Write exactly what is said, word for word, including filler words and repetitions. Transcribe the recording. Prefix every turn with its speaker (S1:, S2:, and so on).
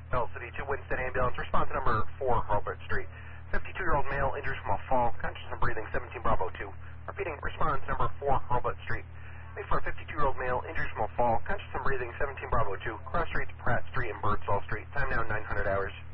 S1: Bell City to Winston Ambulance. Response number four, Robert Street. fifty-two-year-old male injured from a fall. Conscious and breathing, seventeen Bravo two. Repeating, response number four, Robert Street. Made for a fifty-two-year-old male injured from a fall. Conscious and breathing, seventeen Bravo two. Cross Streets, Pratt Street, and Birdsall Street. Time now nine hundred hours.